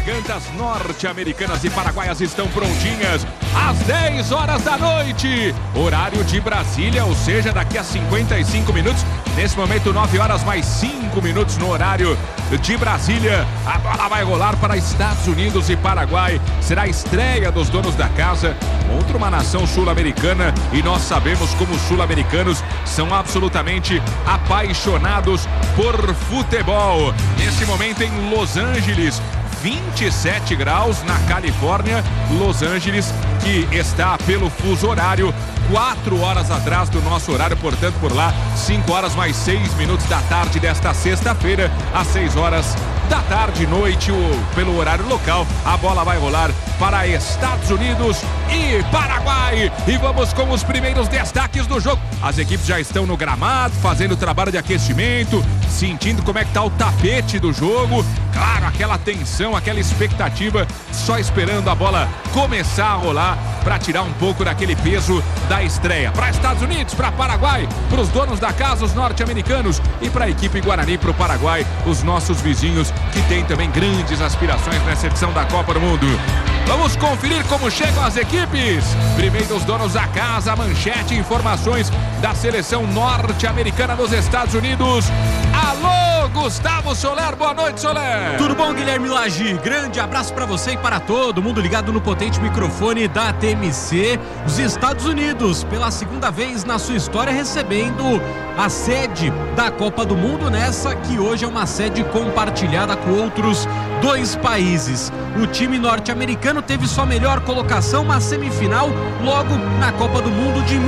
gargantas norte-americanas e paraguaias estão prontinhas às 10 horas da noite, horário de Brasília, ou seja, daqui a 55 minutos. Nesse momento, 9 horas mais 5 minutos no horário de Brasília. A bola vai rolar para Estados Unidos e Paraguai. Será a estreia dos donos da casa contra uma nação sul-americana. E nós sabemos como os sul-americanos são absolutamente apaixonados por futebol. Nesse momento em Los Angeles, 27 graus na Califórnia. Los Angeles, que está pelo fuso horário 4 horas atrás do nosso horário, portanto por lá 5 horas mais 6 minutos da tarde desta sexta-feira, às 6 horas da tarde, noite, pelo horário local. A bola vai rolar para Estados Unidos e Paraguai. E vamos com os primeiros destaques do jogo. As equipes já estão no gramado, fazendo o trabalho de aquecimento, sentindo como é que tá o tapete do jogo. Claro, aquela tensão, aquela expectativa, só esperando a bola começar a rolar para tirar um pouco daquele peso da estreia. Para Estados Unidos, para Paraguai, para os donos da casa, os norte-americanos, e para a equipe Guarani, para o Paraguai, os nossos vizinhos, que tem também grandes aspirações nessa edição da Copa do Mundo. Vamos conferir como chegam as equipes. Primeiro os donos da casa, manchete, informações da seleção norte-americana dos Estados Unidos. Alô, Gustavo Soler, boa noite, Soler. Tudo bom, Guilherme Lage? Grande abraço para você e para todo mundo ligado no potente microfone da TMC. Os Estados Unidos, pela segunda vez na sua história, recebendo a sede da Copa do Mundo, nessa que hoje é uma sede compartilhada com outros 2 países. O time norte-americano teve sua melhor colocação na semifinal logo na Copa do Mundo de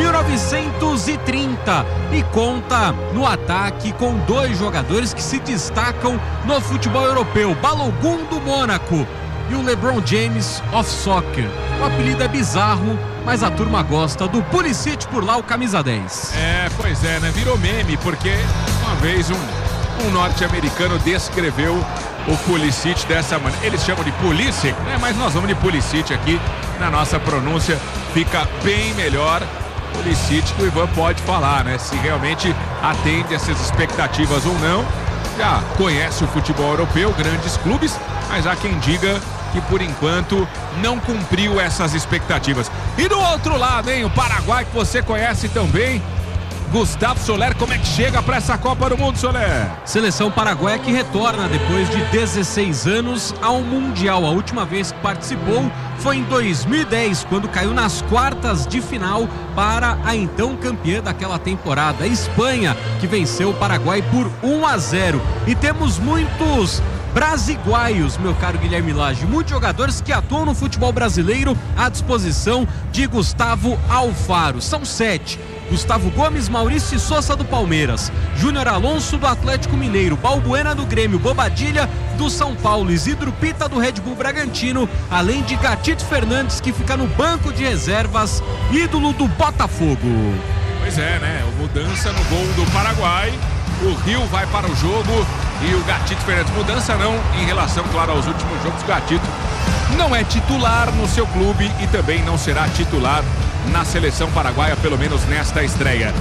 1930 e conta no ataque com 2 jogadores que se destacam no futebol europeu: Balogun do Mônaco e o LeBron James of Soccer. O apelido é bizarro, mas a turma gosta do Pulisic por lá, o camisa 10. Pois é, né? Virou meme, porque uma vez um norte-americano descreveu o Pulisic dessa maneira. Eles chamam de Pulisic, né? Mas nós vamos de Pulisic aqui, na nossa pronúncia fica bem melhor. Pulisic, que o Ivan pode falar, né? Se realmente atende essas expectativas ou não. Já conhece o futebol europeu, grandes clubes, mas há quem diga que por enquanto não cumpriu essas expectativas. E do outro lado, hein, o Paraguai, que você conhece tão bem. Gustavo Soler, como é que chega para essa Copa do Mundo, Soler? Seleção paraguaia que retorna depois de 16 anos ao Mundial. A última vez que participou foi em 2010, quando caiu nas quartas de final para a então campeã daquela temporada, a Espanha, que venceu o Paraguai por 1-0. E temos muitos brasiguaios, meu caro Guilherme Lage, muitos jogadores que atuam no futebol brasileiro à disposição de Gustavo Alfaro. São 7. Gustavo Gomes, Maurício Sousa do Palmeiras, Júnior Alonso do Atlético Mineiro, Balbuena do Grêmio, Bobadilha do São Paulo, Isidro Pita do Red Bull Bragantino, além de Gatito Fernandes, que fica no banco de reservas, ídolo do Botafogo. Pois é, né? Mudança no gol do Paraguai. O Rio vai para o jogo e o Gatito Fernandes. Mudança não em relação, claro, aos últimos jogos. O Gatito não é titular no seu clube e também não será titular na seleção paraguaia, pelo menos nesta estreia.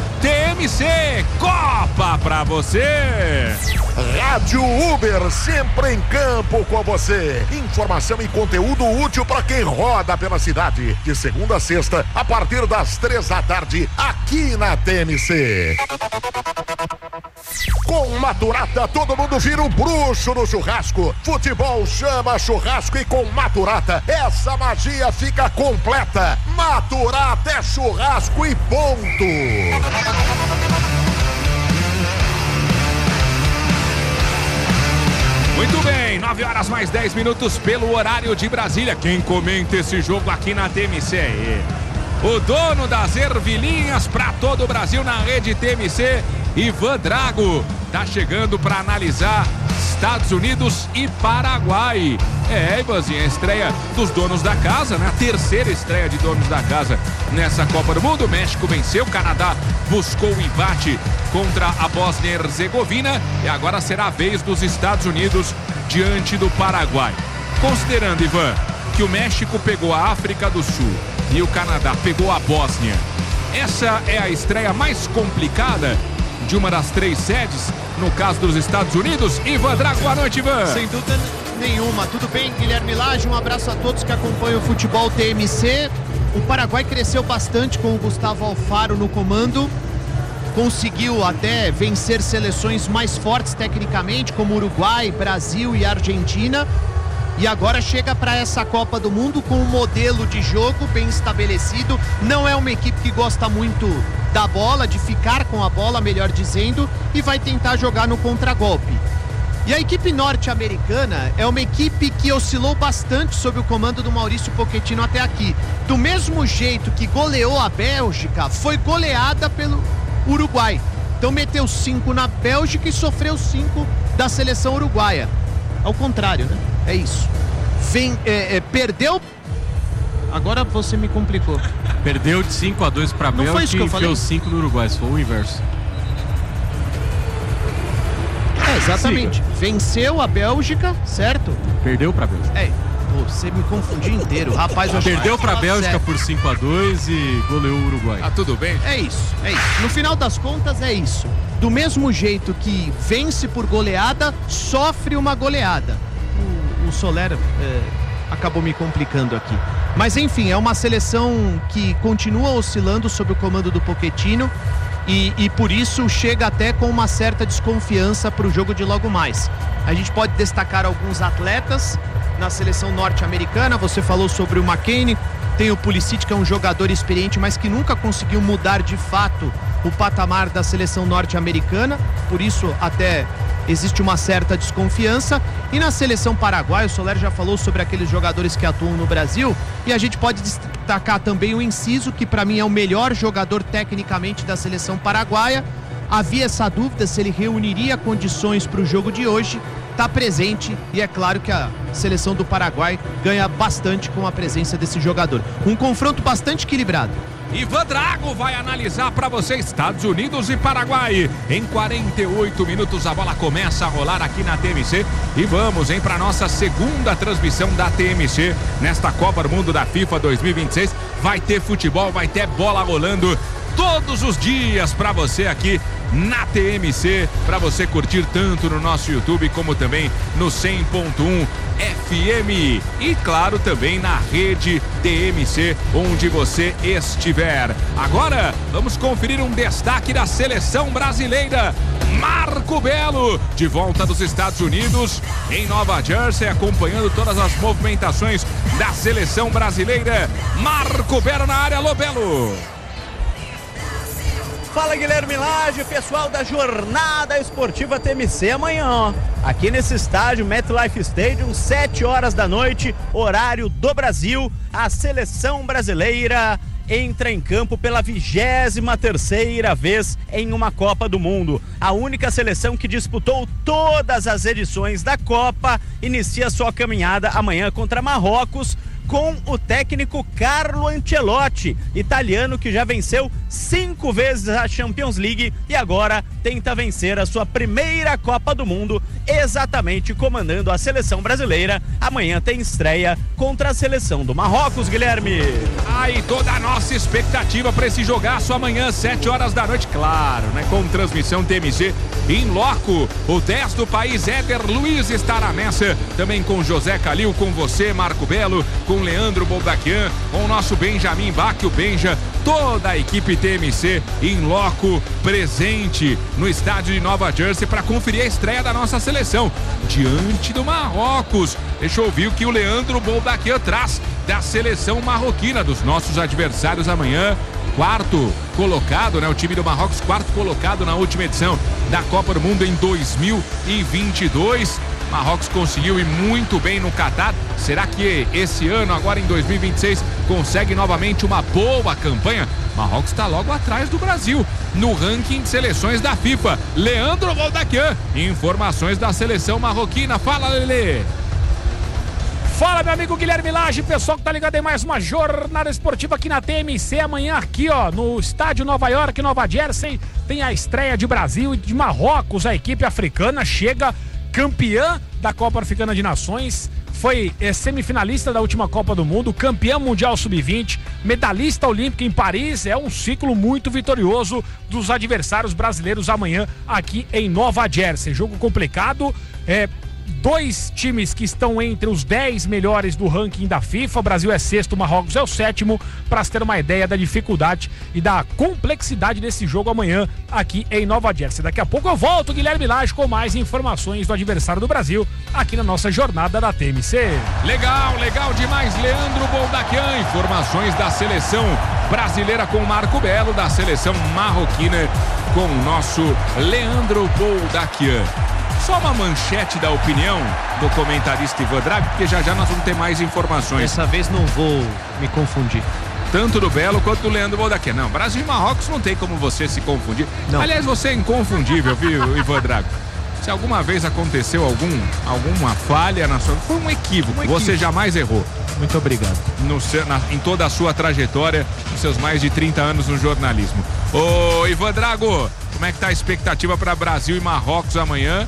TMC, Copa pra você! Rádio Uber, sempre em campo com você. Informação e conteúdo útil para quem roda pela cidade. De segunda a sexta, a partir das 3 da tarde, aqui na TMC. Com Maturata, todo mundo vira um bruxo no churrasco. Futebol chama churrasco e com Maturata, essa magia fica completa. Maturata é churrasco e ponto. Muito bem, 9 horas mais 10 minutos pelo horário de Brasília. Quem comenta esse jogo aqui na TMC é o dono das ervilhinhas para todo o Brasil na rede TMC, Ivan Drago. Tá chegando para analisar Estados Unidos e Paraguai. Ivanzinho, a estreia dos donos da casa, né? A terceira estreia de donos da casa nessa Copa do Mundo. O México venceu, o Canadá buscou o empate contra a Bósnia e Herzegovina e agora será a vez dos Estados Unidos diante do Paraguai. Considerando, Ivan, que o México pegou a África do Sul e o Canadá pegou a Bósnia, essa é a estreia mais complicada de uma das 3 sedes, no caso dos Estados Unidos. Ivan Drago, boa noite, Ivan. Nenhuma. Tudo bem, Guilherme Lage? Um abraço a todos que acompanham o futebol TMC. O Paraguai cresceu bastante com o Gustavo Alfaro no comando. Conseguiu até vencer seleções mais fortes tecnicamente, como Uruguai, Brasil e Argentina. E agora chega para essa Copa do Mundo com um modelo de jogo bem estabelecido. Não é uma equipe que gosta muito da bola, de ficar com a bola, melhor dizendo, e vai tentar jogar no contragolpe. E a equipe norte-americana é uma equipe que oscilou bastante sob o comando do Maurício Pochettino até aqui. Do mesmo jeito que goleou a Bélgica, foi goleada pelo Uruguai. Então meteu 5 na Bélgica e sofreu 5 da seleção uruguaia. Ao contrário, né? É isso. Perdeu. Agora você me complicou. Perdeu de 5-2 para a Bélgica e enfiou 5 no Uruguai. Isso foi o inverso. Exatamente. Siga. Venceu a Bélgica, certo? Perdeu para a Bélgica. Você me confundiu inteiro. Rapaz, eu perdeu para a Bélgica por 5-2 e goleou o Uruguai. Tudo bem? É isso. No final das contas, é isso. Do mesmo jeito que vence por goleada, sofre uma goleada. O Soler acabou me complicando aqui. Mas enfim, é uma seleção que continua oscilando sob o comando do Pochettino e por isso chega até com uma certa desconfiança para o jogo de logo mais. A gente pode destacar alguns atletas na seleção norte-americana. Você falou sobre o McKennie, tem o Pulisic, que é um jogador experiente, mas que nunca conseguiu mudar de fato o patamar da seleção norte-americana, por isso até existe uma certa desconfiança. E na seleção paraguaia, o Soler já falou sobre aqueles jogadores que atuam no Brasil, e a gente pode destacar também o Enciso, que para mim é o melhor jogador tecnicamente da seleção paraguaia. Havia essa dúvida se ele reuniria condições para o jogo de hoje. Está presente e é claro que a seleção do Paraguai ganha bastante com a presença desse jogador. Um confronto bastante equilibrado. Ivan Drago vai analisar para você Estados Unidos e Paraguai. Em 48 minutos a bola começa a rolar aqui na TMC e vamos para nossa segunda transmissão da TMC nesta Copa do Mundo da FIFA 2026. Vai ter futebol, vai ter bola rolando todos os dias para você aqui na TMC, para você curtir tanto no nosso YouTube como também no 100.1 FM e claro também na rede TMC onde você estiver. Agora vamos conferir um destaque da seleção brasileira. Marco Belo, de volta dos Estados Unidos, em Nova Jersey, acompanhando todas as movimentações da seleção brasileira. Marco Belo na área. Alô, Belo. Fala, Guilherme Lage, pessoal da Jornada Esportiva TMC. Amanhã, aqui nesse estádio, MetLife Stadium, 7 horas da noite, horário do Brasil, a seleção brasileira entra em campo pela 23ª vez em uma Copa do Mundo. A única seleção que disputou todas as edições da Copa inicia sua caminhada amanhã contra Marrocos, com o técnico Carlo Ancelotti, italiano que já venceu 5 vezes a Champions League e agora tenta vencer a sua primeira Copa do Mundo, exatamente comandando a seleção brasileira. Amanhã tem estreia contra a seleção do Marrocos, Guilherme. Aí toda a nossa expectativa para esse jogaço amanhã, 7 horas da noite, claro, né? Com transmissão TMC em loco. O 10 do país, Éder Luiz, estará nessa, também com José Calil, com você, Marco Belo, com Leandro Boldaquian, com o nosso Benjamin Bach, o Benja, toda a equipe TMC em loco, presente no estádio de Nova Jersey para conferir a estreia da nossa seleção diante do Marrocos. Deixa eu ouvir o que o Leandro Boldaquian traz da seleção marroquina, dos nossos adversários amanhã. Quarto colocado, né? O time do Marrocos, quarto colocado na última edição da Copa do Mundo em 2022. Marrocos conseguiu ir muito bem no Catar. Será que esse ano, agora em 2026, consegue novamente uma boa campanha? Marrocos está logo atrás do Brasil no ranking de seleções da FIFA. Leandro Boldaquian, informações da seleção marroquina. Fala, Lelê. Fala, meu amigo Guilherme Lage, pessoal que tá ligado em mais uma jornada esportiva aqui na TMC. Amanhã aqui, ó, no estádio Nova York, Nova Jersey, tem a estreia de Brasil e de Marrocos. A equipe africana chega campeã da Copa Africana de Nações, foi semifinalista da última Copa do Mundo, campeã mundial sub-20, medalhista olímpica em Paris. É um ciclo muito vitorioso dos adversários brasileiros amanhã aqui em Nova Jersey. Jogo complicado, dois times que estão entre os 10 melhores do ranking da FIFA. O Brasil é sexto, o Marrocos é o sétimo, para se ter uma ideia da dificuldade e da complexidade desse jogo amanhã aqui em Nova Jersey. Daqui a pouco eu volto, Guilherme Lage, com mais informações do adversário do Brasil aqui na nossa jornada da TMC. Legal demais, Leandro Boldaquian. Informações da seleção brasileira com Marco Belo, da seleção marroquina com o nosso Leandro Boldaquian. Só uma manchete da opinião do comentarista Ivan Drago, porque já nós vamos ter mais informações. Dessa vez não vou me confundir. Tanto do Belo quanto do Leandro Boldaquian. Não, Brasil e Marrocos não tem como você se confundir. Não. Aliás, você é inconfundível, viu, Ivan Drago? Se alguma vez aconteceu alguma falha na sua... Foi um equívoco. Você jamais errou. Muito obrigado. Em toda a sua trajetória, nos seus mais de 30 anos no jornalismo. Ô, Ivan Drago, como é que tá a expectativa para Brasil e Marrocos amanhã?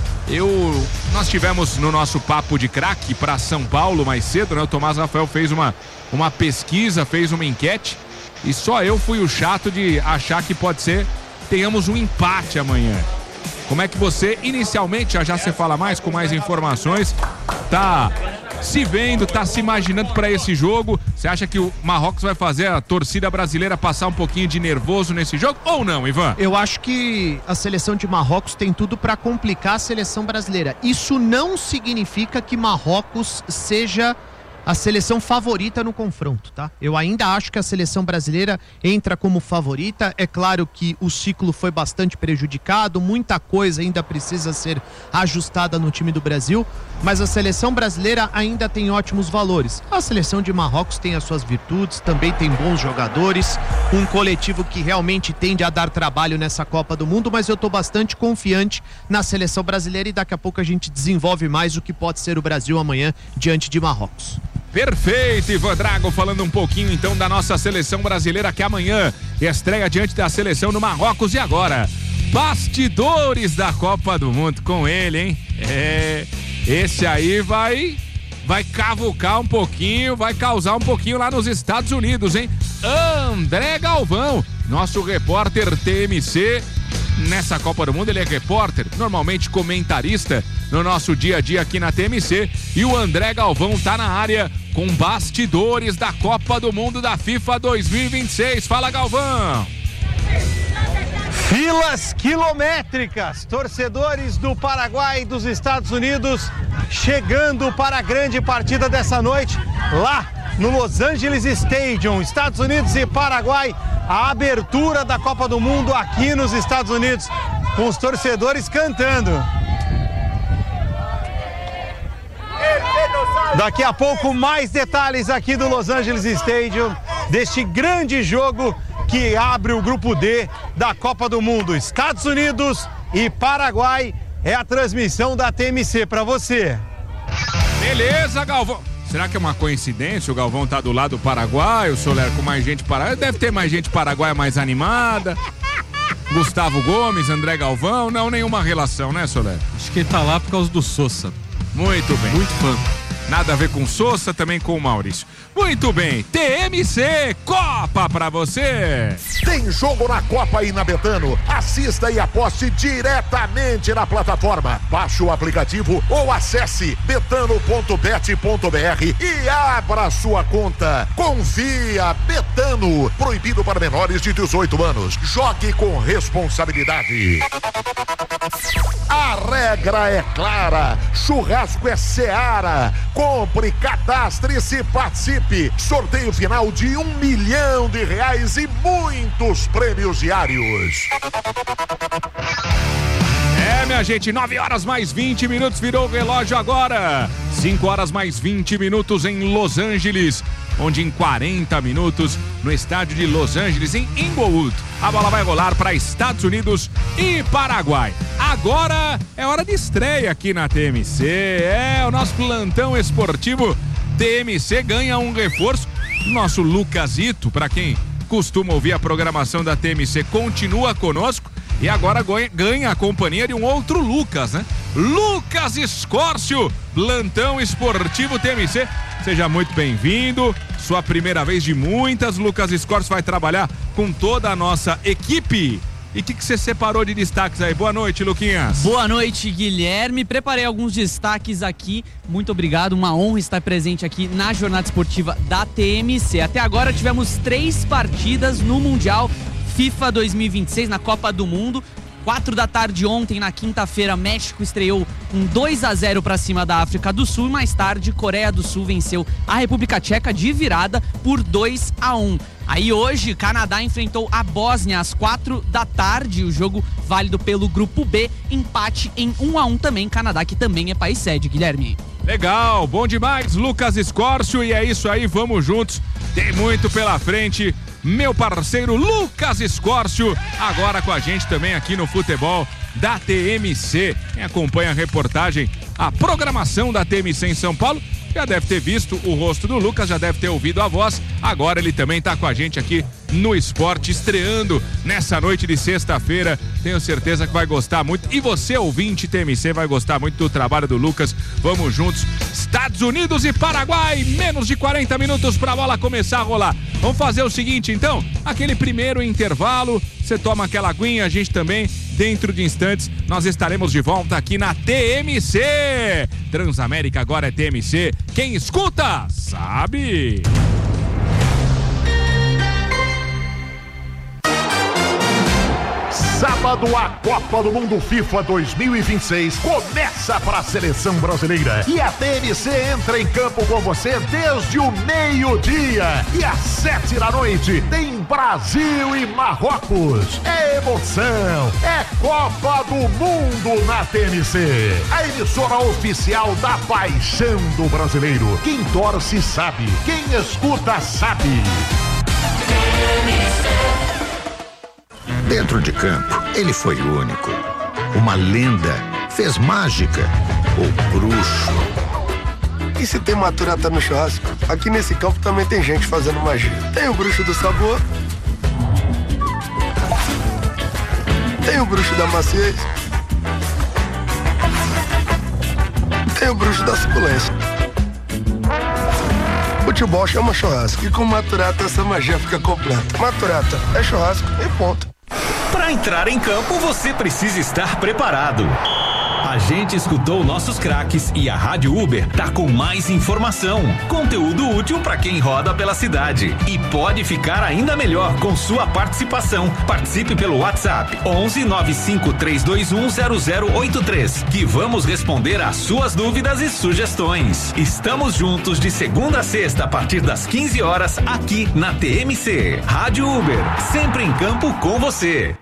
Nós tivemos no nosso papo de craque para São Paulo mais cedo, né? O Tomás Rafael fez uma pesquisa, fez uma enquete, e só eu fui o chato de achar que pode ser, tenhamos um empate amanhã. Como é que você, inicialmente, já você fala mais, com mais informações, tá se vendo, tá se imaginando para esse jogo? Você acha que o Marrocos vai fazer a torcida brasileira passar um pouquinho de nervoso nesse jogo ou não, Ivan? Eu acho que a seleção de Marrocos tem tudo para complicar a seleção brasileira. Isso não significa que Marrocos seja a seleção favorita no confronto, tá? Eu ainda acho que a seleção brasileira entra como favorita. É claro que o ciclo foi bastante prejudicado, muita coisa ainda precisa ser ajustada no time do Brasil, mas a seleção brasileira ainda tem ótimos valores. A seleção de Marrocos tem as suas virtudes, também tem bons jogadores, um coletivo que realmente tende a dar trabalho nessa Copa do Mundo, mas eu tô bastante confiante na seleção brasileira e daqui a pouco a gente desenvolve mais o que pode ser o Brasil amanhã diante de Marrocos. Perfeito, Ivan Drago, falando um pouquinho então da nossa seleção brasileira que amanhã estreia diante da seleção no Marrocos. E agora, bastidores da Copa do Mundo com ele, hein? Esse aí vai cavucar um pouquinho, vai causar um pouquinho lá nos Estados Unidos, hein? André Galvão, nosso repórter TMC. Nessa Copa do Mundo ele é repórter, normalmente comentarista no nosso dia a dia aqui na TMC, e o André Galvão tá na área com bastidores da Copa do Mundo da FIFA 2026. Fala, Galvão! Filas quilométricas, torcedores do Paraguai e dos Estados Unidos chegando para a grande partida dessa noite lá no Los Angeles Stadium, Estados Unidos e Paraguai, a abertura da Copa do Mundo aqui nos Estados Unidos, com os torcedores cantando. Daqui a pouco mais detalhes aqui do Los Angeles Stadium, deste grande jogo que abre o grupo D da Copa do Mundo. Estados Unidos e Paraguai, é a transmissão da TMC para você. Beleza, Galvão. Será que é uma coincidência? O Galvão tá do lado do Paraguai, o Soler com mais gente paraguaia. Deve ter mais gente paraguaia mais animada. Gustavo Gomes, André Galvão, não, nenhuma relação, né, Soler? Acho que ele tá lá por causa do Sousa. Muito bem. Muito fã. Nada a ver com Sousa, também com o Maurício. Muito bem, TMC Copa pra você. Tem jogo na Copa aí na Betano. Assista e aposte diretamente na plataforma. Baixe o aplicativo ou acesse betano.bet.br e abra sua conta. Confia, Betano. Proibido para menores de 18 anos. Jogue com responsabilidade. A regra é clara. Churrasco é Seara. Compre, cadastre-se e participe. Sorteio final de R$1 milhão e muitos prêmios diários. Minha gente, 9 horas mais 20 minutos, virou o relógio agora. 5 horas mais 20 minutos em Los Angeles, onde em 40 minutos no estádio de Los Angeles, em Inglewood, a bola vai rolar para Estados Unidos e Paraguai. Agora é hora de estreia aqui na TMC, o nosso plantão esportivo TMC ganha um reforço. Nosso Lucasito, para quem costuma ouvir a programação da TMC, continua conosco e agora ganha a companhia de um outro Lucas, né? Lucas Escórcio, plantão esportivo TMC. Seja muito bem-vindo. Sua primeira vez de muitas. Lucas Escórcio vai trabalhar com toda a nossa equipe E o que você separou de destaques aí? Boa noite, Luquinhas. Boa noite, Guilherme. Preparei alguns destaques aqui. Muito obrigado, uma honra estar presente aqui na jornada esportiva da TMC. Até agora tivemos 3 partidas no Mundial FIFA 2026, na Copa do Mundo. 4 da tarde ontem, na quinta-feira, México estreou um 2-0 para cima da África do Sul. E mais tarde, Coreia do Sul venceu a República Tcheca de virada por 2-1. Aí hoje, Canadá enfrentou a Bósnia às 4 da tarde. O jogo válido pelo Grupo B. Empate em 1-1 também. Canadá, que também é país sede, Guilherme. Legal, bom demais, Lucas Escórcio. E é isso aí, vamos juntos. Tem muito pela frente. Meu parceiro Lucas Escórcio, agora com a gente também aqui no Futebol da TMC. Quem acompanha a reportagem, a programação da TMC em São Paulo, já deve ter visto o rosto do Lucas, já deve ter ouvido a voz. Agora ele também está com a gente aqui no Esporte, estreando nessa noite de sexta-feira. Tenho certeza que vai gostar muito. E você, ouvinte TMC, vai gostar muito do trabalho do Lucas. Vamos juntos. Estados Unidos e Paraguai, menos de 40 minutos para a bola começar a rolar. Vamos fazer o seguinte, então, aquele primeiro intervalo, você toma aquela aguinha, a gente também. Dentro de instantes, nós estaremos de volta aqui na TMC. Transamérica agora é TMC. Quem escuta, sabe. Sábado, a Copa do Mundo FIFA 2026 começa para a seleção brasileira. E a TMC entra em campo com você desde o meio-dia. E às 7 da noite tem Brasil e Marrocos. É emoção, é Copa do Mundo na TMC. A emissora oficial da paixão do brasileiro. Quem torce sabe, quem escuta sabe. Dentro de campo, ele foi único. Uma lenda, fez mágica, o bruxo. E se tem maturata no churrasco, aqui nesse campo também tem gente fazendo magia. Tem o bruxo do sabor, tem o bruxo da maciez, tem o bruxo da suculência. Futebol chama churrasco e com maturata essa magia fica completa. Maturata é churrasco e ponto. Para entrar em campo, você precisa estar preparado. A gente escutou nossos craques e a Rádio Uber tá com mais informação, conteúdo útil para quem roda pela cidade. E pode ficar ainda melhor com sua participação. Participe pelo WhatsApp 11 95 321 0083, que vamos responder às suas dúvidas e sugestões. Estamos juntos de segunda a sexta a partir das 15 horas aqui na TMC. Rádio Uber, sempre em campo com você.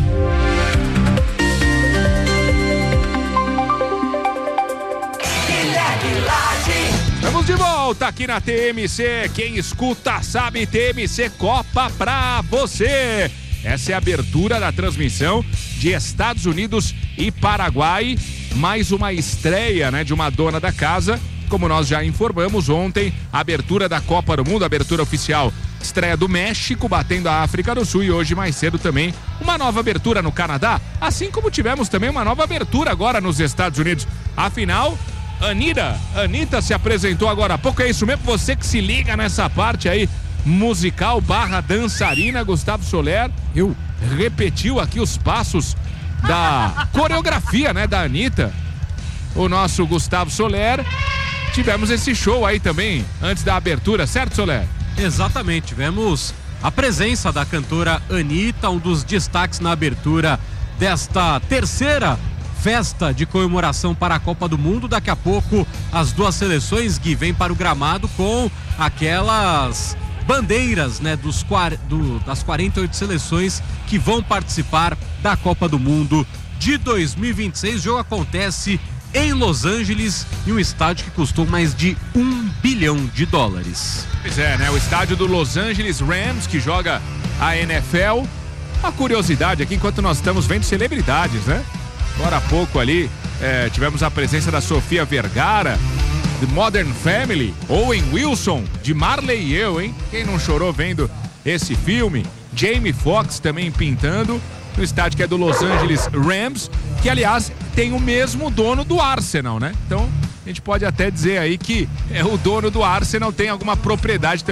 Estamos de volta aqui na TMC. Quem escuta sabe, TMC Copa pra você. Essa é a abertura da transmissão de Estados Unidos e Paraguai. Mais uma estreia, né, de uma dona da casa. Como nós já informamos ontem, a abertura da Copa do Mundo, a abertura oficial, estreia do México batendo a África do Sul, e hoje mais cedo também uma nova abertura no Canadá, assim como tivemos também uma nova abertura agora nos Estados Unidos. Afinal, Anitta se apresentou agora há pouco, é isso mesmo? Você que se liga nessa parte aí, musical / dançarina, Gustavo Soler, repetiu aqui os passos da coreografia, né, da Anitta. O nosso Gustavo Soler, tivemos esse show aí também, antes da abertura, certo, Soler? Exatamente, tivemos a presença da cantora Anitta, um dos destaques na abertura desta terceira festa de comemoração para a Copa do Mundo. Daqui a pouco as duas seleções, Gui, vêm para o gramado com aquelas bandeiras, né, das 48 seleções que vão participar da Copa do Mundo de 2026. O jogo acontece em Los Angeles, em um estádio que custou mais de $1 bilhão. Pois é, né? O estádio do Los Angeles Rams, que joga a NFL. Uma curiosidade aqui, enquanto nós estamos vendo celebridades, né? Agora há pouco ali, tivemos a presença da Sofia Vergara, de Modern Family, Owen Wilson, de Marley e Eu, hein? Quem não chorou vendo esse filme? Jamie Foxx também pintando no estádio que é do Los Angeles Rams, que aliás tem o mesmo dono do Arsenal, né? Então a gente pode até dizer aí que o dono do Arsenal tem alguma propriedade também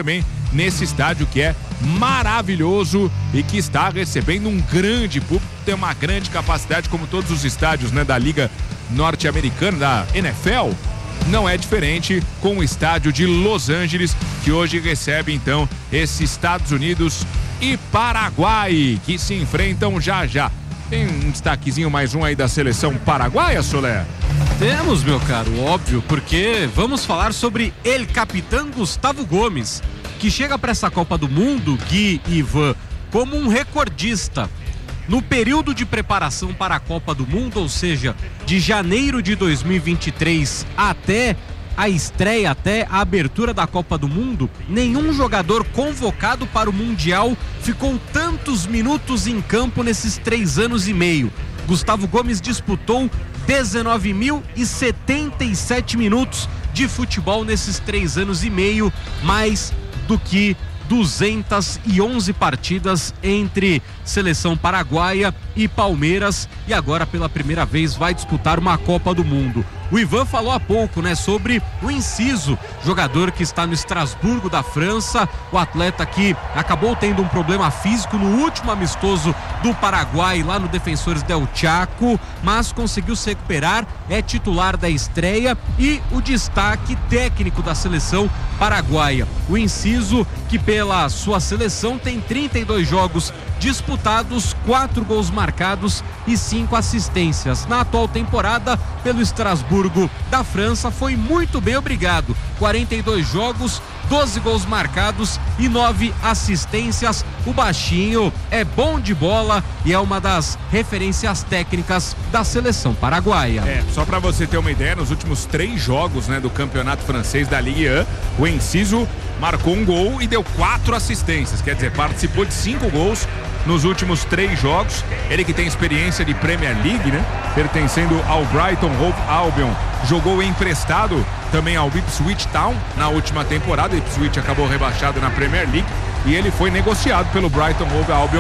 nesse estádio que é maravilhoso e que está recebendo um grande público, tem uma grande capacidade, como todos os estádios, né, da Liga Norte-Americana, da NFL. Não é diferente com o estádio de Los Angeles, que hoje recebe então esses Estados Unidos e Paraguai, que se enfrentam já já. Tem um destaquezinho, mais um aí da seleção paraguaia, Soler? Temos, meu caro, óbvio, porque vamos falar sobre El Capitão Gustavo Gomes, que chega para essa Copa do Mundo, Gui e Ivan, como um recordista. No período de preparação para a Copa do Mundo, ou seja, de janeiro de 2023 até a estreia, até a abertura da Copa do Mundo, nenhum jogador convocado para o Mundial ficou tantos minutos em campo nesses 3 anos e meio. Gustavo Gomes disputou 19.077 minutos de futebol nesses 3 anos e meio, mais do que 211 partidas entre seleção paraguaia e Palmeiras, e agora pela primeira vez vai disputar uma Copa do Mundo. O Ivan falou há pouco, né, sobre o Enciso, jogador que está no Estrasburgo da França, o atleta que acabou tendo um problema físico no último amistoso do Paraguai lá no Defensores del Chaco, mas conseguiu se recuperar, é titular da estreia e o destaque técnico da seleção paraguaia. O Enciso, que pela sua seleção tem 32 jogos disputados, 4 gols marcados e 5 assistências. Na atual temporada, pelo Estrasburgo da França, foi muito bem, obrigado. 42 jogos, 12 gols marcados e 9 assistências. O baixinho é bom de bola e é uma das referências técnicas da seleção paraguaia. Só para você ter uma ideia, nos últimos 3 jogos, né, do campeonato francês da Ligue 1, o Enciso marcou um gol e deu 4 assistências, quer dizer, participou de 5 gols nos últimos 3 jogos. Ele que tem experiência de Premier League, né, pertencendo ao Brighton Hove Albion, jogou emprestado também ao Ipswich Town na última temporada. O Ipswich acabou rebaixado na Premier League e ele foi negociado pelo Brighton Hove Albion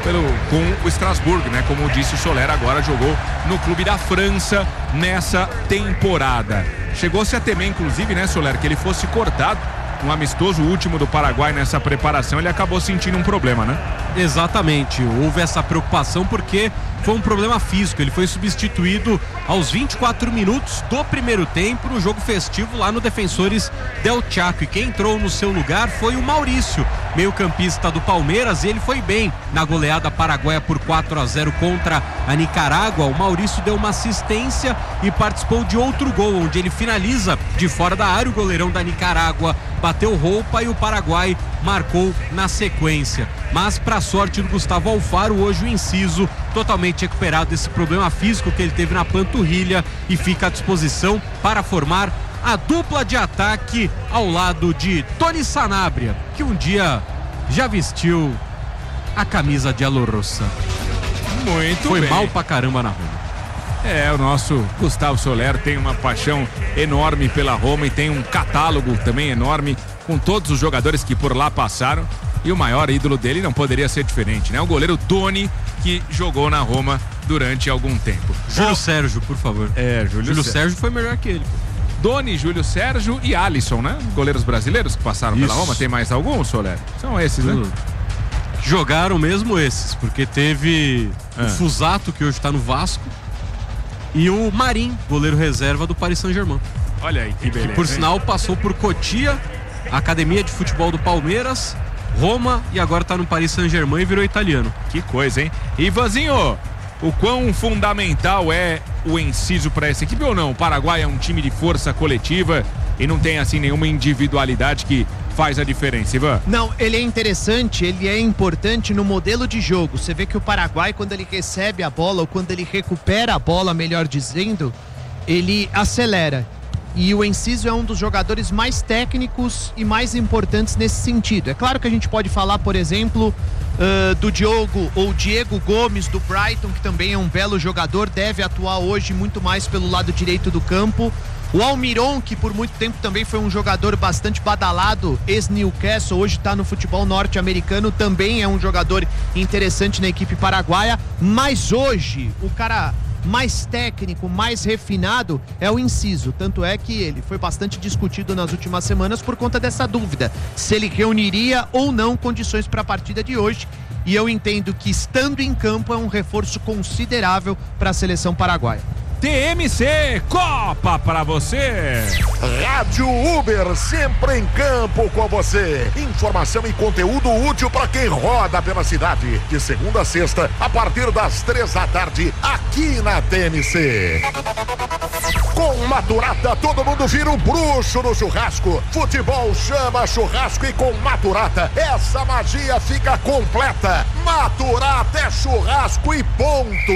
com o Estrasburgo, né? Como disse o Soler, agora jogou no clube da França nessa temporada. Chegou-se a temer, inclusive, né, Soler, que ele fosse cortado um amistoso último do Paraguai nessa preparação. Ele acabou sentindo um problema, né? Exatamente, houve essa preocupação porque foi um problema físico. Ele foi substituído aos 24 minutos do primeiro tempo no jogo festivo lá no Defensores del Chaco, e quem entrou no seu lugar foi o Maurício, meio-campista do Palmeiras. Ele foi bem na goleada paraguaia por 4-0 contra a Nicarágua. O Maurício deu uma assistência e participou de outro gol, onde ele finaliza de fora da área. O goleirão da Nicarágua bateu roupa e o Paraguai marcou na sequência. Mas para sorte do Gustavo Alfaro, hoje o Enciso totalmente recuperado desse problema físico que ele teve na panturrilha e fica à disposição para formar a dupla de ataque ao lado de Tony Sanabria, que um dia já vestiu a camisa de Alorroça. Muito Foi bem. mal pra caramba na Roma. O nosso Gustavo Soler tem uma paixão enorme pela Roma e tem um catálogo também enorme com todos os jogadores que por lá passaram, e o maior ídolo dele não poderia ser diferente, né? O goleiro Doni, que jogou na Roma durante algum tempo. Júlio Sérgio, por favor. Júlio Sérgio foi melhor que ele. Doni, Júlio Sérgio e Alisson, né? Goleiros brasileiros que passaram pela Roma. Tem mais algum, Soler? São esses, né? Jogaram mesmo esses, porque teve o Fusato, que hoje está no Vasco, e o Marim, goleiro reserva do Paris Saint-Germain. Olha aí, que beleza. Que por sinal passou por Cotia, Academia de Futebol do Palmeiras, Roma, e agora tá no Paris Saint-Germain e virou italiano. Que coisa, hein? Ivanzinho, o quão fundamental é o Enciso para essa equipe ou não? O Paraguai é um time de força coletiva e não tem assim nenhuma individualidade que faz a diferença, Ivan? Não, ele é interessante, ele é importante no modelo de jogo. Você vê que o Paraguai, quando ele recebe a bola, ou quando ele recupera a bola, melhor dizendo, ele acelera. E o Enciso é um dos jogadores mais técnicos e mais importantes nesse sentido. É claro que a gente pode falar, por exemplo, do Diego Gomes, do Brighton, que também é um belo jogador, deve atuar hoje muito mais pelo lado direito do campo. O Almiron, que por muito tempo também foi um jogador bastante badalado, ex-Newcastle, hoje está no futebol norte-americano, também é um jogador interessante na equipe paraguaia. Mas hoje, o cara mais técnico, mais refinado, é o Enciso. Tanto é que ele foi bastante discutido nas últimas semanas por conta dessa dúvida, se ele reuniria ou não condições para a partida de hoje. E eu entendo que, estando em campo, é um reforço considerável para a seleção paraguaia. TMC, Copa pra você. Rádio Uber, sempre em campo com você. Informação e conteúdo útil para quem roda pela cidade. De segunda a sexta, a partir das 3 da tarde, aqui na TMC. Com Maturata, todo mundo vira um bruxo no churrasco. Futebol chama churrasco e com Maturata, essa magia fica completa. Maturata é churrasco e ponto.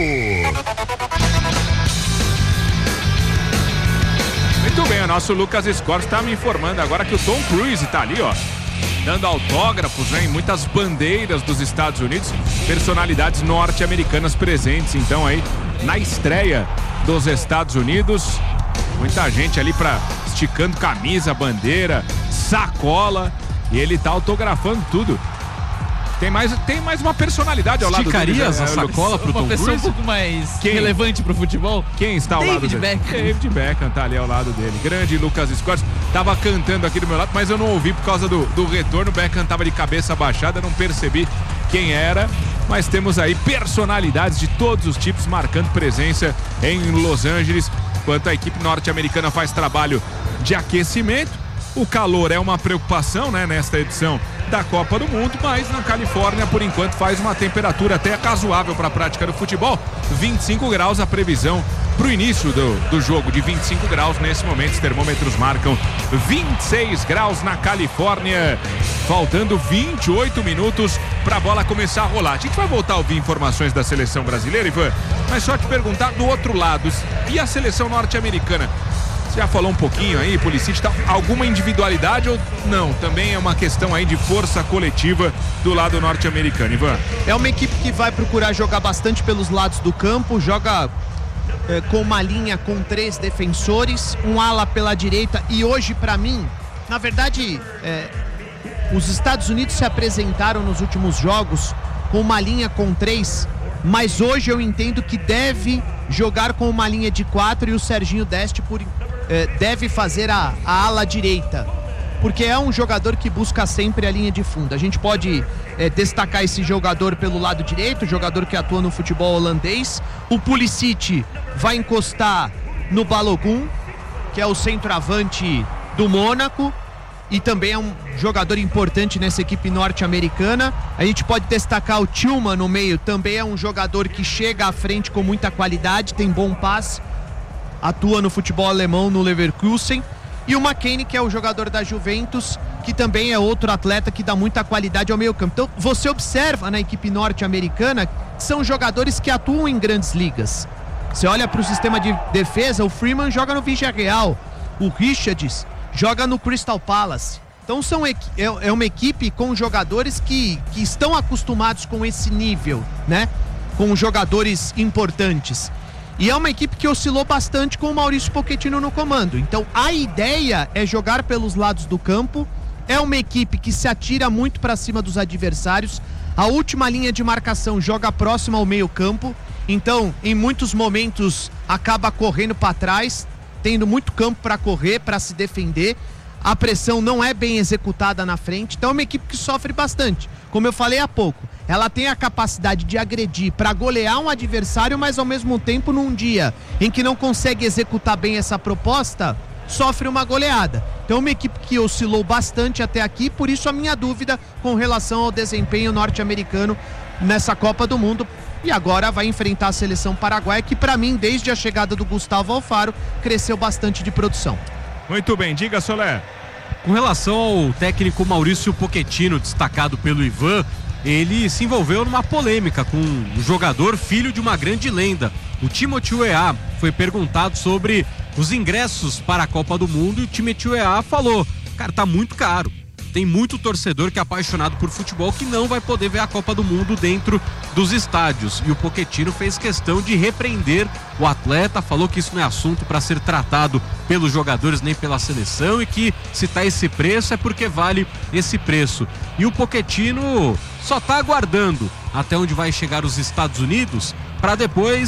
Muito bem, o nosso Lucas Escorte está me informando agora que o Tom Cruise está ali, ó, dando autógrafos, né, em muitas bandeiras dos Estados Unidos, personalidades norte-americanas presentes, então aí, na estreia dos Estados Unidos, muita gente ali esticando camisa, bandeira, sacola, e ele tá autografando tudo. Tem mais uma personalidade ao lado dele. Esticarias a sacola pro Tom Cruise? Uma pessoa um pouco mais relevante pro futebol. Quem está ao lado dele? David Beckham tá ali ao lado dele. Grande Lucas Escorte. Tava cantando aqui do meu lado, mas eu não ouvi por causa do retorno. O Beckham tava de cabeça baixada, não percebi quem era. Mas temos aí personalidades de todos os tipos marcando presença em Los Angeles, enquanto a equipe norte-americana faz trabalho de aquecimento. O calor é uma preocupação, né, nesta edição da Copa do Mundo, mas na Califórnia, por enquanto, faz uma temperatura até razoável para a prática do futebol. 25 graus a previsão para o início do jogo, de 25 graus. Nesse momento, os termômetros marcam 26 graus na Califórnia. Faltando 28 minutos para a bola começar a rolar. A gente vai voltar a ouvir informações da seleção brasileira, Ivan, mas só te perguntar do outro lado, e a seleção norte-americana? Você já falou um pouquinho aí, Pulisic, tá, alguma individualidade ou não? Também é uma questão aí de força coletiva do lado norte-americano, Ivan. É uma equipe que vai procurar jogar bastante pelos lados do campo, joga com uma linha com 3 defensores, um ala pela direita, e hoje, para mim, na verdade, os Estados Unidos se apresentaram nos últimos jogos com uma linha com 3, mas hoje eu entendo que deve jogar com uma linha de 4 e o Serginho Deste deve fazer a ala direita, porque é um jogador que busca sempre a linha de fundo. A gente pode destacar esse jogador pelo lado direito, jogador que atua no futebol holandês. O Pulisic vai encostar no Balogun, que é o centroavante do Mônaco, e também é um jogador importante nessa equipe norte-americana. A gente pode destacar o Tillman no meio, também é um jogador que chega à frente com muita qualidade, tem bom passe, atua no futebol alemão, no Leverkusen. E o McKennie, que é o jogador da Juventus, que também é outro atleta que dá muita qualidade ao meio campo. Então você observa na equipe norte-americana que são jogadores que atuam em grandes ligas. Você olha para o sistema de defesa, o Freeman joga no Villarreal, o Richards joga no Crystal Palace. Então é uma equipe com jogadores que estão acostumados com esse nível, né? Com jogadores importantes. E é uma equipe que oscilou bastante com o Maurício Pochettino no comando. Então a ideia é jogar pelos lados do campo. É uma equipe que se atira muito para cima dos adversários. A última linha de marcação joga próxima ao meio campo. Então, em muitos momentos, acaba correndo para trás, tendo muito campo para correr, para se defender. A pressão não é bem executada na frente. Então é uma equipe que sofre bastante. Como eu falei há pouco, ela tem a capacidade de agredir para golear um adversário, mas ao mesmo tempo, num dia em que não consegue executar bem essa proposta, sofre uma goleada. Então é uma equipe que oscilou bastante até aqui, por isso a minha dúvida com relação ao desempenho norte-americano nessa Copa do Mundo. E agora vai enfrentar a seleção paraguaia, que para mim, desde a chegada do Gustavo Alfaro, cresceu bastante de produção. Muito bem, diga, Solé. Com relação ao técnico Maurício Pochettino, destacado pelo Ivan, ele se envolveu numa polêmica com um jogador filho de uma grande lenda. O Timothy Weah foi perguntado sobre os ingressos para a Copa do Mundo e o Timothy Weah falou: cara, tá muito caro. Tem muito torcedor que é apaixonado por futebol que não vai poder ver a Copa do Mundo dentro dos estádios. E o Pochettino fez questão de repreender o atleta, falou que isso não é assunto para ser tratado pelos jogadores nem pela seleção e que se tá esse preço é porque vale esse preço. E o Pochettino só tá aguardando até onde vai chegar os Estados Unidos para depois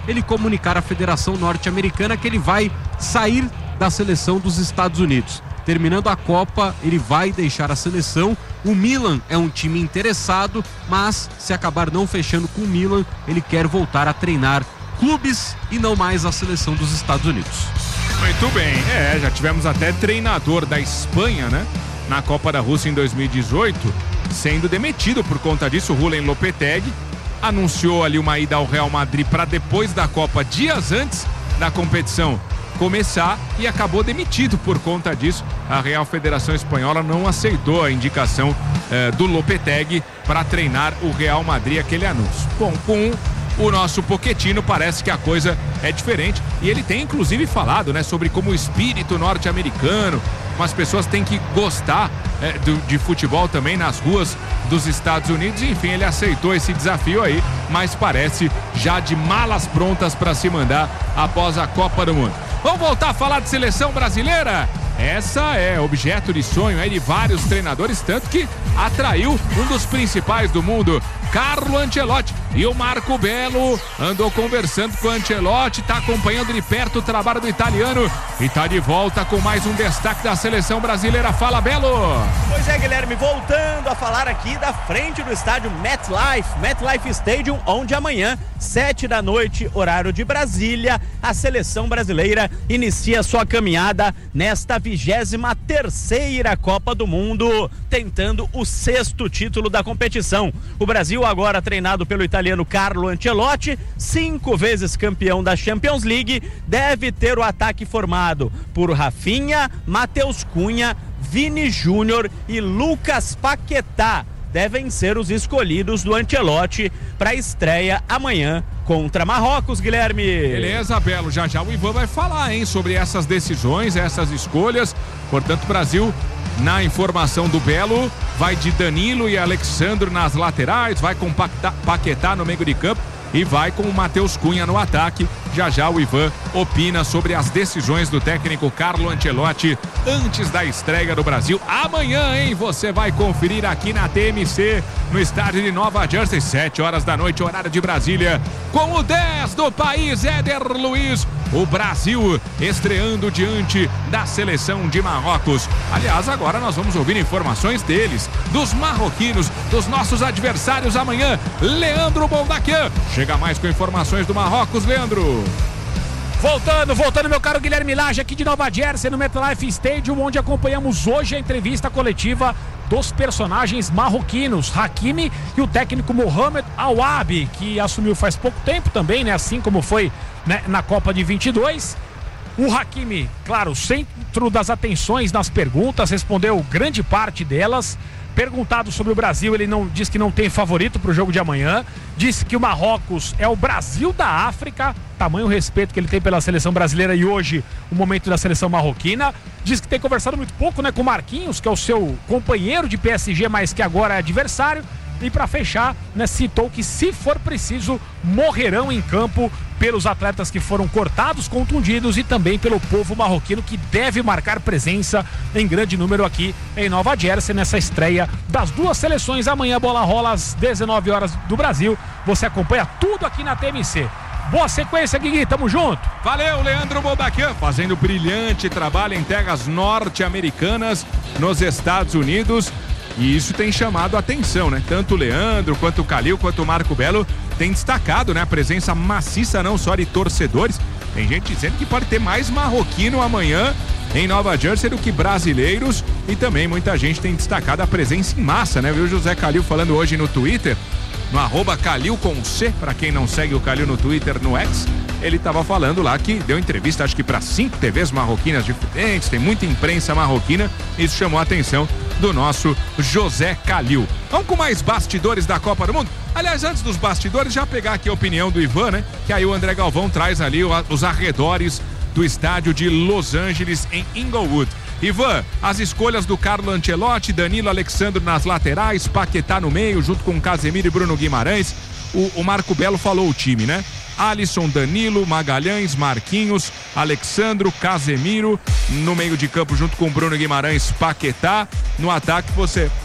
ele comunicar à Federação Norte-Americana que ele vai sair da seleção dos Estados Unidos. Terminando a Copa, ele vai deixar a seleção. O Milan é um time interessado, mas se acabar não fechando com o Milan, ele quer voltar a treinar clubes e não mais a seleção dos Estados Unidos. Muito bem, já tivemos até treinador da Espanha, né? Na Copa da Rússia em 2018, sendo demitido por conta disso. O Rulen Lopetegui anunciou ali uma ida ao Real Madrid para depois da Copa, dias antes da competição começar, e acabou demitido por conta disso. A Real Federação Espanhola não aceitou a indicação do Lopetegui para treinar o Real Madrid, aquele anúncio. Bom, com o nosso Pochettino parece que a coisa é diferente, e ele tem inclusive falado, né, sobre como o espírito norte-americano, as pessoas têm que gostar de futebol também nas ruas dos Estados Unidos. Enfim, ele aceitou esse desafio aí, mas parece já de malas prontas para se mandar após a Copa do Mundo. Vamos voltar a falar de seleção brasileira? Essa é objeto de sonho de vários treinadores, tanto que atraiu um dos principais do mundo, Carlo Ancelotti. E o Marco Belo andou conversando com o Ancelotti, está acompanhando de perto o trabalho do italiano e está de volta com mais um destaque da seleção brasileira. Fala, Belo! Pois é, Guilherme, voltando a falar aqui da frente do estádio MetLife Stadium, onde amanhã, 7 da noite, horário de Brasília, a seleção brasileira inicia sua caminhada nesta 23ª Copa do Mundo, tentando o 6º título da competição. O Brasil, agora treinado pelo italiano Carlo Ancelotti, 5 vezes campeão da Champions League, deve ter o ataque formado por Rafinha, Matheus Cunha, Vini Júnior e Lucas Paquetá. Devem ser os escolhidos do Ancelotti para a estreia amanhã contra Marrocos, Guilherme. Beleza, Belo. Já o Ivan vai falar, sobre essas decisões, essas escolhas. Portanto, Brasil, na informação do Belo, vai de Danilo e Alexandro nas laterais, vai com Paquetá no meio de campo e vai com o Matheus Cunha no ataque. Já o Ivan opina sobre as decisões do técnico Carlo Ancelotti antes da estreia do Brasil. Amanhã, você vai conferir aqui na TMC, no estádio de Nova Jersey, 7 horas da noite, horário de Brasília, com o 10 do país, Éder Luiz. O Brasil estreando diante da seleção de Marrocos. Aliás, agora nós vamos ouvir informações deles, dos marroquinos, dos nossos adversários amanhã. Leandro Boldaquian chega mais com informações do Marrocos. Leandro. Voltando, meu caro Guilherme Lage, aqui de Nova Jersey, no MetLife Stadium, onde acompanhamos hoje a entrevista coletiva dos personagens marroquinos, Hakimi e o técnico Mohamed Aouabi, que assumiu faz pouco tempo também, né? Assim como foi, né, na Copa de 22. O Hakimi, claro, centro das atenções nas perguntas, respondeu grande parte delas. Perguntado sobre o Brasil, ele diz que não tem favorito para o jogo de amanhã. Disse que o Marrocos é o Brasil da África, tamanho respeito que ele tem pela seleção brasileira e hoje o momento da seleção marroquina. Diz que tem conversado muito pouco, né, com o Marquinhos, que é o seu companheiro de PSG, mas que agora é adversário. E para fechar, né, citou que se for preciso, morrerão em campo pelos atletas que foram cortados, contundidos e também pelo povo marroquino, que deve marcar presença em grande número aqui em Nova Jersey nessa estreia das duas seleções. Amanhã a bola rola às 19 horas do Brasil. Você acompanha tudo aqui na TMC. Boa sequência, Guigui, tamo junto. Valeu, Leandro Boldaquian, fazendo brilhante trabalho em terras norte-americanas nos Estados Unidos. E isso tem chamado a atenção, né? Tanto o Leandro, quanto o Calil, quanto o Marco Belo tem destacado, né? A presença maciça não só de torcedores. Tem gente dizendo que pode ter mais marroquino amanhã em Nova Jersey do que brasileiros. E também muita gente tem destacado a presença em massa, né? Viu José Calil falando hoje no Twitter, no @Calil com C, para quem não segue o Calil no Twitter, no X. Ele estava falando lá que deu entrevista, acho que para 5 TVs marroquinas diferentes, tem muita imprensa marroquina. Isso chamou a atenção do nosso José Calil. Vamos com mais bastidores da Copa do Mundo? Aliás, antes dos bastidores, já pegar aqui a opinião do Ivan, né? Que aí o André Galvão traz ali os arredores do estádio de Los Angeles, em Inglewood. Ivan, as escolhas do Carlo Ancelotti, Danilo, Alexandro nas laterais, Paquetá no meio, junto com Casemiro e Bruno Guimarães. O Marco Belo falou o time, né? Alisson, Danilo, Magalhães, Marquinhos, Alexandro, Casemiro, no meio de campo junto com Bruno Guimarães, Paquetá. No ataque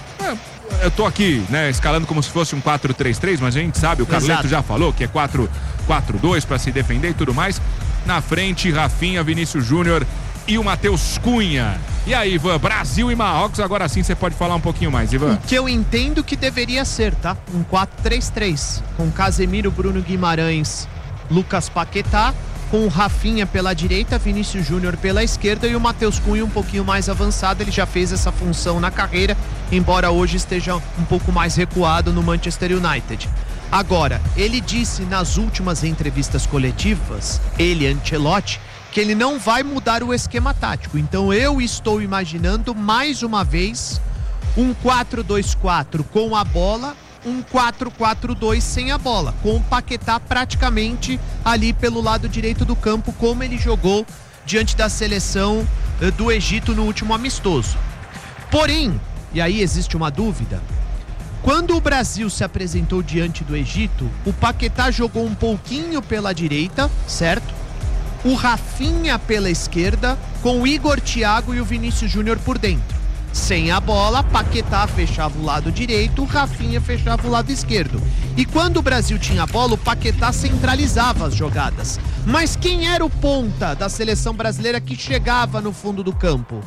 eu tô aqui, né, escalando como se fosse um 4-3-3, mas a gente sabe, o Carleto já falou que é 4-2 para se defender e tudo mais. Na frente, Rafinha, Vinícius Júnior e o Matheus Cunha. E aí, Ivan, Brasil e Marrocos, agora sim você pode falar um pouquinho mais, Ivan. O que eu entendo que deveria ser, tá? Um 4-3-3, com Casemiro, Bruno Guimarães, Lucas Paquetá, com o Rafinha pela direita, Vinícius Júnior pela esquerda e o Matheus Cunha um pouquinho mais avançado. Ele já fez essa função na carreira, embora hoje esteja um pouco mais recuado no Manchester United. Agora, ele disse nas últimas entrevistas coletivas, Ancelotti, que ele não vai mudar o esquema tático. Então eu estou imaginando mais uma vez um 4-2-4 com a bola, um 4-4-2 sem a bola, com o Paquetá praticamente ali pelo lado direito do campo, como ele jogou diante da seleção do Egito no último amistoso. Porém, e aí existe uma dúvida, quando o Brasil se apresentou diante do Egito, o Paquetá jogou um pouquinho pela direita, certo? O Rafinha pela esquerda, com o Igor Thiago e o Vinícius Júnior por dentro. Sem a bola, Paquetá fechava o lado direito, o Rafinha fechava o lado esquerdo. E quando o Brasil tinha a bola, o Paquetá centralizava as jogadas. Mas quem era o ponta da seleção brasileira que chegava no fundo do campo?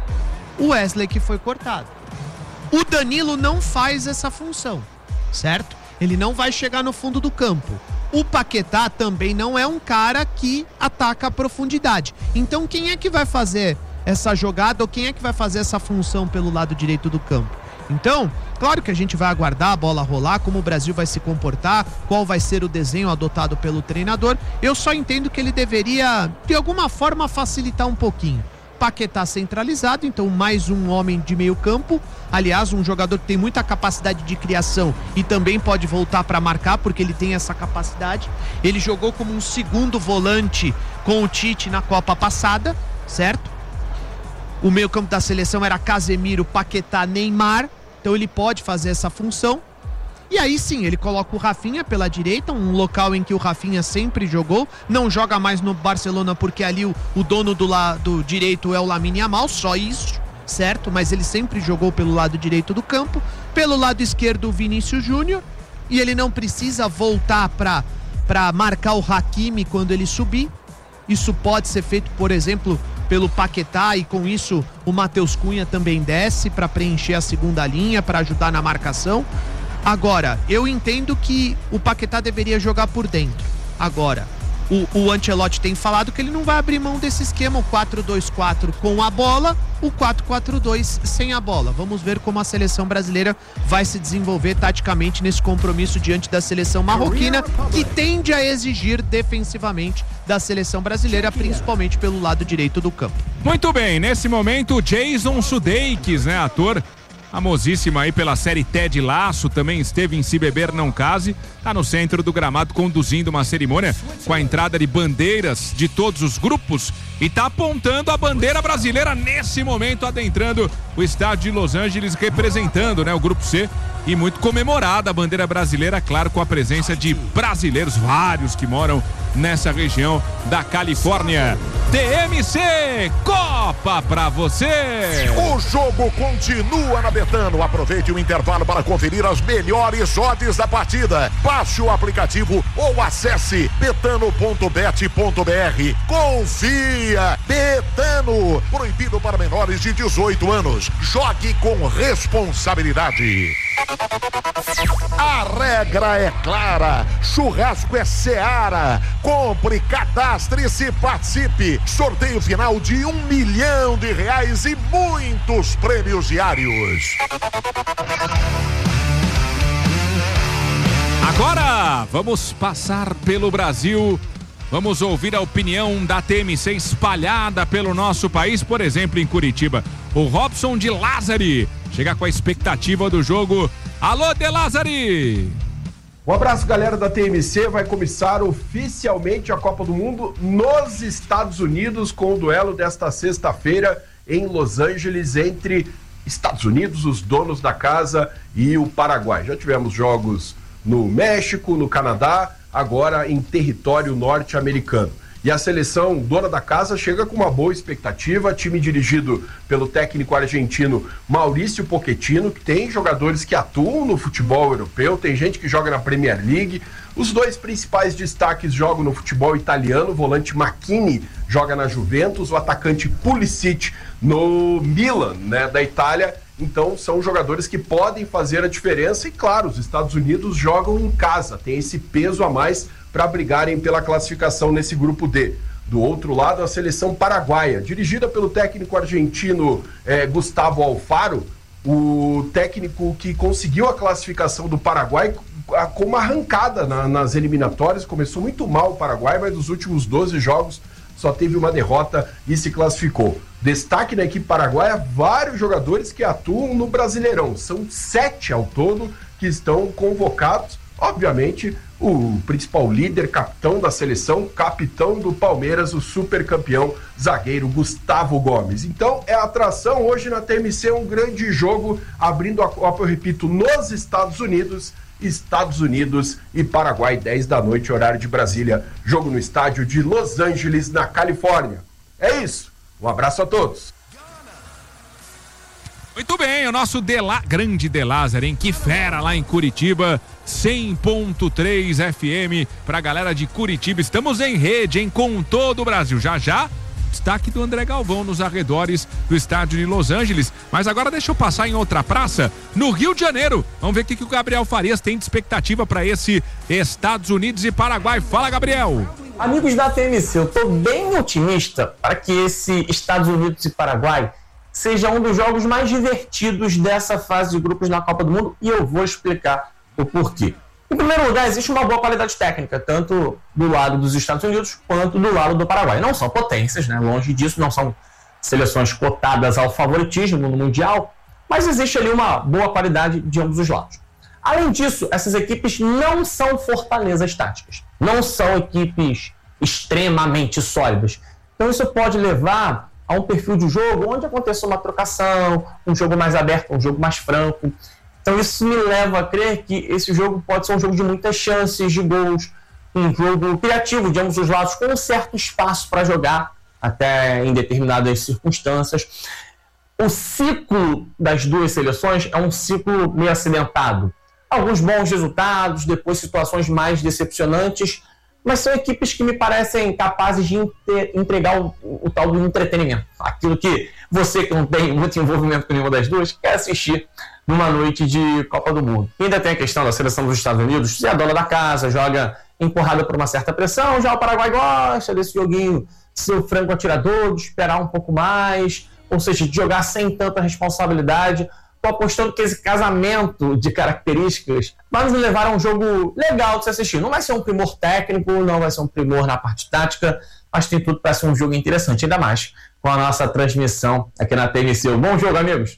O Wesley, que foi cortado. O Danilo não faz essa função, certo? Ele não vai chegar no fundo do campo. O Paquetá também não é um cara que ataca a profundidade. Então quem é que vai fazer essa jogada ou quem é que vai fazer essa função pelo lado direito do campo? Então, claro que a gente vai aguardar a bola rolar, como o Brasil vai se comportar, qual vai ser o desenho adotado pelo treinador. Eu só entendo que ele deveria, de alguma forma, facilitar um pouquinho. Paquetá centralizado, então mais um homem de meio campo, aliás, um jogador que tem muita capacidade de criação e também pode voltar para marcar, porque ele tem essa capacidade. Ele jogou como um segundo volante com o Tite na Copa passada, certo? O meio campo da seleção era Casemiro, Paquetá, Neymar, então ele pode fazer essa função. E aí sim, ele coloca o Rafinha pela direita, um local em que o Rafinha sempre jogou, não joga mais no Barcelona porque ali o dono do lado direito é o Lamine Yamal, só isso, certo? Mas ele sempre jogou pelo lado direito do campo, pelo lado esquerdo o Vinícius Júnior, e ele não precisa voltar para marcar o Hakimi quando ele subir. Isso pode ser feito, por exemplo, pelo Paquetá, e com isso o Matheus Cunha também desce para preencher a segunda linha, para ajudar na marcação. Agora, eu entendo que o Paquetá deveria jogar por dentro. Agora, o Ancelotti tem falado que ele não vai abrir mão desse esquema, o 4-2-4 com a bola, o 4-4-2 sem a bola. Vamos ver como a seleção brasileira vai se desenvolver taticamente nesse compromisso diante da seleção marroquina, que tende a exigir defensivamente da seleção brasileira, principalmente pelo lado direito do campo. Muito bem, nesse momento, Jason Sudeikis, né, ator famosíssimo aí pela série Ted Lasso, também esteve em Se Beber Não Case, tá no centro do gramado conduzindo uma cerimônia com a entrada de bandeiras de todos os grupos e tá apontando a bandeira brasileira nesse momento, adentrando o estádio de Los Angeles, representando, né, o grupo C, e muito comemorada a bandeira brasileira, claro, com a presença de brasileiros, vários que moram nessa região da Califórnia. TMC Copa pra você! O jogo continua na Betano. Aproveite o intervalo para conferir as melhores odds da partida. Baixe o aplicativo ou acesse betano.bet.br. Confia! Betano! Proibido para menores de 18 anos. Jogue com responsabilidade. A regra é clara. Churrasco é Seara. Compre, cadastre-se, participe. Sorteio final de R$1 milhão e muitos prêmios diários. Agora vamos passar pelo Brasil. Vamos ouvir a opinião da TMC espalhada pelo nosso país, por exemplo, em Curitiba. O Robson de Lázari chega com a expectativa do jogo. Alô, De Lázari! Um abraço, galera da TMC. Vai começar oficialmente a Copa do Mundo nos Estados Unidos, com o duelo desta sexta-feira em Los Angeles entre Estados Unidos, os donos da casa, e o Paraguai. Já tivemos jogos no México, no Canadá, agora em território norte-americano. E a seleção dona da casa chega com uma boa expectativa, time dirigido pelo técnico argentino Maurício Pochettino, que tem jogadores que atuam no futebol europeu, tem gente que joga na Premier League. Os dois principais destaques jogam no futebol italiano, o volante Macchini joga na Juventus, o atacante Pulisic no Milan, né, da Itália. Então são jogadores que podem fazer a diferença e, claro, os Estados Unidos jogam em casa, tem esse peso a mais para brigarem pela classificação nesse grupo D. Do outro lado, a seleção paraguaia, dirigida pelo técnico argentino Gustavo Alfaro, o técnico que conseguiu a classificação do Paraguai com uma arrancada nas eliminatórias. Começou muito mal o Paraguai, mas nos últimos 12 jogos só teve uma derrota e se classificou. Destaque na equipe paraguaia, vários jogadores que atuam no Brasileirão. São 7 ao todo que estão convocados. Obviamente, o principal líder, capitão da seleção, capitão do Palmeiras, o supercampeão zagueiro Gustavo Gomes. Então, é atração hoje na TMC, um grande jogo, abrindo a Copa, eu repito, nos Estados Unidos e Paraguai, 10 da noite, horário de Brasília, jogo no estádio de Los Angeles, na Califórnia. É isso, um abraço a todos. Muito bem, o nosso grande De Lázaro, hein? Que fera lá em Curitiba, 100.3 FM pra galera de Curitiba. Estamos em rede, hein? Com todo o Brasil. Já, destaque do André Galvão nos arredores do estádio de Los Angeles. Mas agora deixa eu passar em outra praça, no Rio de Janeiro. Vamos ver o que o Gabriel Farias tem de expectativa para esse Estados Unidos e Paraguai. Fala, Gabriel! Amigos da TMC, eu tô bem otimista para que esse Estados Unidos e Paraguai seja um dos jogos mais divertidos dessa fase de grupos na Copa do Mundo, e eu vou explicar o porquê. Em primeiro lugar, existe uma boa qualidade técnica, tanto do lado dos Estados Unidos quanto do lado do Paraguai. Não são potências, né? Longe disso, não são seleções cotadas ao favoritismo no Mundial, mas existe ali uma boa qualidade de ambos os lados. Além disso, essas equipes não são fortalezas táticas, não são equipes extremamente sólidas. Então isso pode levar a um perfil de jogo onde aconteça uma trocação, um jogo mais aberto, um jogo mais franco. Então isso me leva a crer que esse jogo pode ser um jogo de muitas chances de gols, um jogo criativo de ambos os lados, com um certo espaço para jogar, até em determinadas circunstâncias. O ciclo das duas seleções é um ciclo meio acidentado. Alguns bons resultados, depois situações mais decepcionantes, mas são equipes que me parecem capazes de entregar o tal do entretenimento. Aquilo que você, que não tem muito envolvimento com nenhuma das duas, quer assistir numa noite de Copa do Mundo. E ainda tem a questão da seleção dos Estados Unidos, se é a dona da casa, joga empurrada por uma certa pressão, já o Paraguai gosta desse joguinho, ser o franco atirador, de esperar um pouco mais, ou seja, de jogar sem tanta responsabilidade. Estou apostando que esse casamento de características vai nos levar a um jogo legal de se assistir. Não vai ser um primor técnico, não vai ser um primor na parte tática, mas tem tudo para ser um jogo interessante, ainda mais com a nossa transmissão aqui na TMC. Bom jogo, amigos!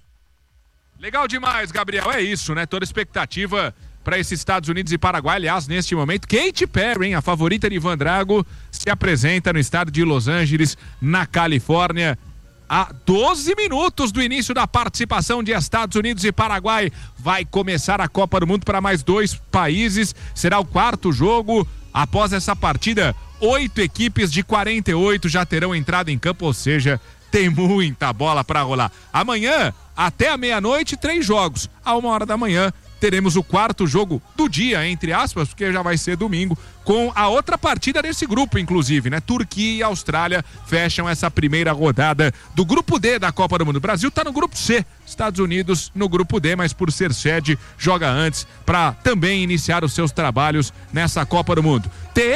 Legal demais, Gabriel. É isso, né? Toda expectativa para esses Estados Unidos e Paraguai. Aliás, neste momento, Katy Perry, hein, a favorita de Ivan Drago, se apresenta no estado de Los Angeles, na Califórnia. A 12 minutos do início da participação de Estados Unidos e Paraguai. Vai começar a Copa do Mundo para mais 2 países. Será o 4º jogo. Após essa partida, 8 equipes de 48 já terão entrado em campo, ou seja, tem muita bola para rolar. Amanhã, até a meia-noite, 3 jogos. À 1h da manhã, teremos o 4º jogo do dia, entre aspas, porque já vai ser domingo, com a outra partida desse grupo, inclusive, né? Turquia e Austrália fecham essa primeira rodada do grupo D da Copa do Mundo. O Brasil tá no grupo C, Estados Unidos no grupo D, mas por ser sede, joga antes para também iniciar os seus trabalhos nessa Copa do Mundo.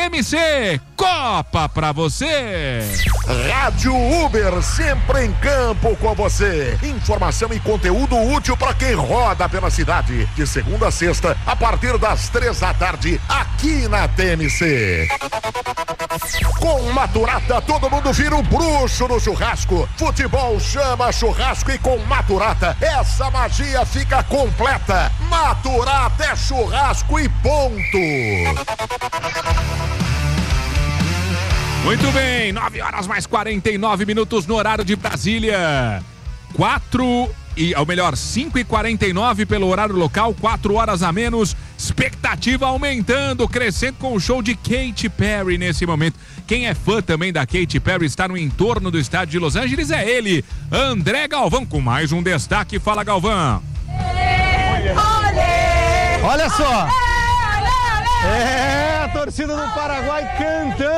TMC, Copa pra você! Rádio Uber, sempre em campo com você. Informação e conteúdo útil para quem roda pela cidade. De segunda a sexta, a partir das 3 da tarde, aqui na TMC. Com Maturata, todo mundo vira um bruxo no churrasco. Futebol chama churrasco e com Maturata, essa magia fica completa. Maturata é churrasco e ponto. Muito bem, 9h mais 49 minutos no horário de Brasília. 5h49 pelo horário local, 4 horas a menos. Expectativa aumentando, crescendo com o show de Katy Perry nesse momento. quem é fã também da Katy Perry, está no entorno do estádio de Los Angeles, é ele, André Galvão, com mais um destaque. Fala, Galvão. Olha só. É, a torcida do Paraguai cantando.